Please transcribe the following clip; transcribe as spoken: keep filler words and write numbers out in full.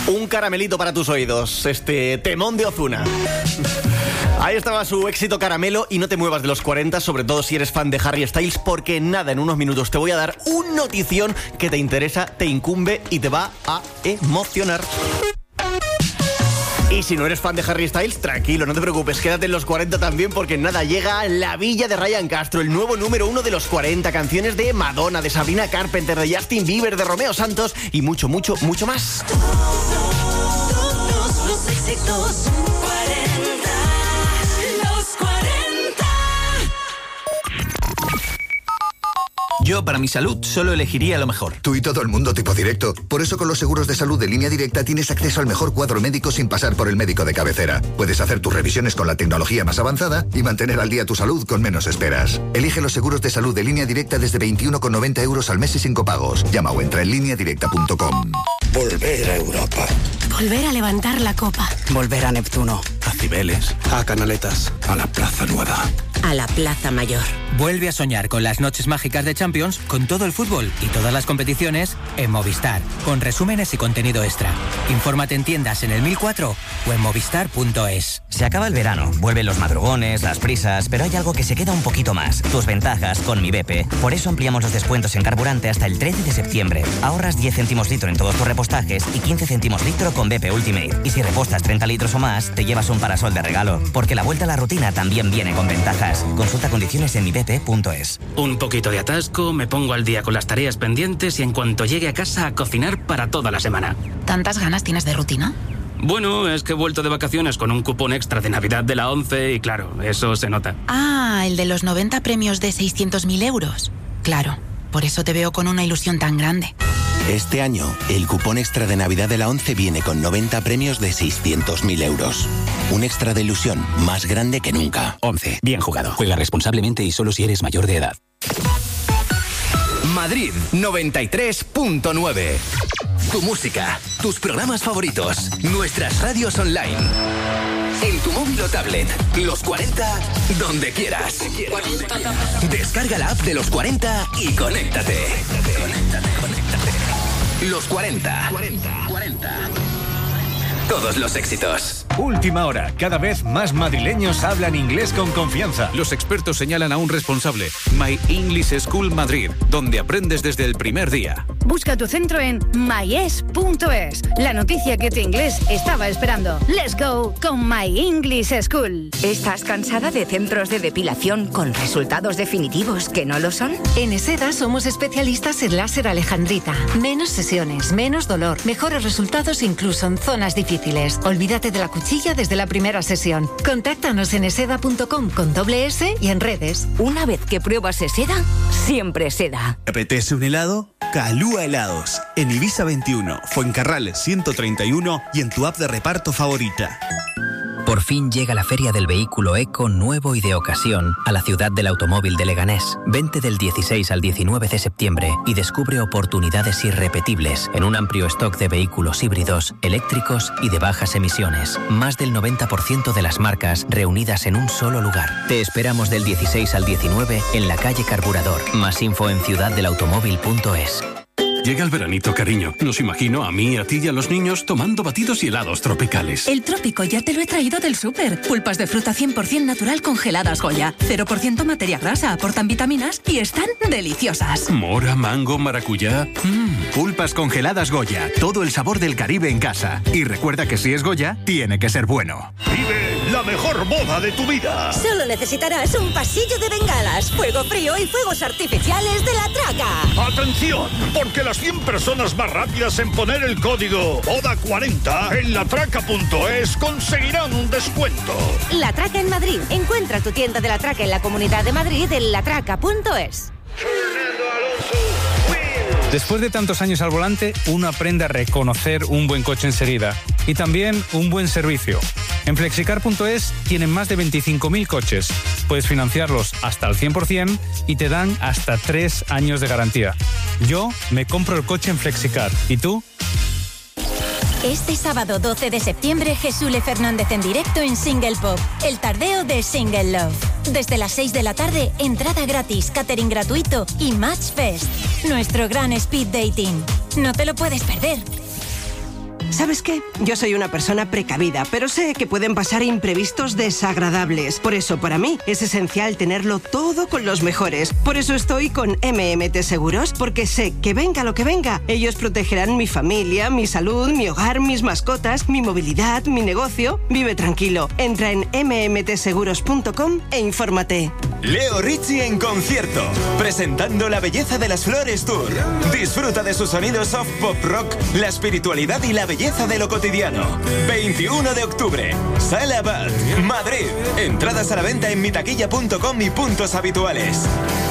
Un caramelito para tus oídos, este temón de Ozuna. Ahí estaba su éxito Caramelo y no te muevas de los cuarenta, sobre todo si eres fan de Harry Styles, porque nada, en unos minutos te voy a dar un notición que te interesa, te incumbe y te va a emocionar. Y si no eres fan de Harry Styles, tranquilo, no te preocupes, quédate en los cuarenta también, porque nada, llega La Villa de Ryan Castro, el nuevo número uno de los cuarenta, canciones de Madonna, de Sabrina Carpenter, de Justin Bieber, de Romeo Santos y mucho, mucho, mucho más. Todos los éxitos cuarenta, los cuarenta. Yo, para mi salud, solo elegiría lo mejor. Tú y todo el mundo tipo directo. Por eso con los seguros de salud de Línea Directa tienes acceso al mejor cuadro médico sin pasar por el médico de cabecera. Puedes hacer tus revisiones con la tecnología más avanzada y mantener al día tu salud con menos esperas. Elige los seguros de salud de Línea Directa desde veintiuno con noventa euros al mes y sin copagos. Llama o entra en línea directa punto com. Volver a Europa. Volver a levantar la copa. Volver a Neptuno. A Cibeles. A Canaletas. A la Plaza Nueva. A la Plaza Mayor. Vuelve a soñar con las noches mágicas de Champions, con todo el fútbol y todas las competiciones en Movistar, con resúmenes y contenido extra. Infórmate en tiendas en el mil cuatro o en movistar punto es. Se acaba el verano, vuelven los madrugones, las prisas, pero hay algo que se queda un poquito más, tus ventajas con Mi B P. Por eso ampliamos los descuentos en carburante hasta el trece de septiembre. Ahorras diez céntimos litro en todos tus repostajes y quince céntimos litro con B P Ultimate. Y si repostas treinta litros o más, te llevas un parasol de regalo, porque la vuelta a la rutina también viene con ventajas. Consulta condiciones en mi b p punto es. Un poquito de atasco, me pongo al día con las tareas pendientes y en cuanto llegue a casa a cocinar para toda la semana. ¿Tantas ganas tienes de rutina? Bueno, es que he vuelto de vacaciones con un cupón extra de Navidad de la ONCE y claro, eso se nota. Ah, el de los noventa premios de seiscientos mil euros. Claro, por eso te veo con una ilusión tan grande. Este año, el cupón extra de Navidad de la ONCE viene con noventa premios de seiscientos mil euros. Un extra de ilusión más grande que nunca. ONCE, bien jugado. Juega responsablemente y solo si eres mayor de edad. Madrid noventa y tres punto nueve. Tu música, tus programas favoritos, nuestras radios online. En tu móvil o tablet, los cuarenta, donde quieras. Descarga la app de los cuarenta y conéctate. Conéctate, conéctate. Los cuarenta. Todos los éxitos. Última hora. Cada vez más madrileños hablan inglés con confianza. Los expertos señalan a un responsable. My English School Madrid, donde aprendes desde el primer día. Busca tu centro en my es punto es. La noticia que tu inglés estaba esperando. Let's go con My English School. ¿Estás cansada de centros de depilación con resultados definitivos que no lo son? En Eseda somos especialistas en láser alejandrita. Menos sesiones, menos dolor, mejores resultados incluso en zonas difíciles. Olvídate de la cuchilla desde la primera sesión. Contáctanos en eseda punto com con doble S y en redes. Una vez que pruebas Eseda, siempre Eseda. ¿Te apetece un helado? Calúa Helados. En Ibiza veintiuno, Fuencarral ciento treinta y uno y en tu app de reparto favorita. Por fin llega la Feria del Vehículo Eco nuevo y de ocasión a la ciudad del automóvil de Leganés. Vente del dieciséis al diecinueve de septiembre y descubre oportunidades irrepetibles en un amplio stock de vehículos híbridos, eléctricos y de bajas emisiones. Más del noventa por ciento de las marcas reunidas en un solo lugar. Te esperamos del dieciséis al diecinueve en la calle Carburador. Más info en ciudad del automóvil punto es. Llega el veranito, cariño. Nos imagino a mí, a ti y a los niños tomando batidos y helados tropicales. El trópico ya te lo he traído del súper. Pulpas de fruta cien por ciento natural congeladas Goya. cero por ciento materia grasa, aportan vitaminas y están deliciosas. Mora, mango, maracuyá. Mm, pulpas congeladas Goya. Todo el sabor del Caribe en casa. Y recuerda que si es Goya, tiene que ser bueno. Vive la mejor boda de tu vida. Solo necesitarás un pasillo de bengalas, fuego frío y fuegos artificiales de La Traca. ¡Atención! Porque las cien personas más rápidas en poner el código boda cuarenta en latraca punto es conseguirán un descuento. La Traca en Madrid. Encuentra tu tienda de La Traca en la Comunidad de Madrid en latraca punto es. Después de tantos años al volante, uno aprende a reconocer un buen coche enseguida y también un buen servicio. En flexicar punto es tienen más de veinticinco mil coches. Puedes financiarlos hasta el cien por ciento y te dan hasta tres años de garantía. Yo me compro el coche en Flexicar. ¿Y tú? Este sábado doce de septiembre, Jesús Fernández en directo en Single Pop, el tardeo de Single Love. Desde las seis de la tarde, entrada gratis, catering gratuito y Match Fest. Nuestro gran speed dating. No te lo puedes perder. ¿Sabes qué? Yo soy una persona precavida, pero sé que pueden pasar imprevistos desagradables. Por eso, para mí, es esencial tenerlo todo con los mejores. Por eso estoy con M M T Seguros, porque sé que venga lo que venga, ellos protegerán mi familia, mi salud, mi hogar, mis mascotas, mi movilidad, mi negocio. Vive tranquilo. Entra en eme eme te seguros punto com e infórmate. Leo Richie en concierto, presentando La Belleza de las Flores Tour. Disfruta de sus sonidos soft pop rock, la espiritualidad y la belleza de lo cotidiano. veintiuno de octubre, Sala Abad, Madrid. Entradas a la venta en mitaquilla punto com y puntos habituales.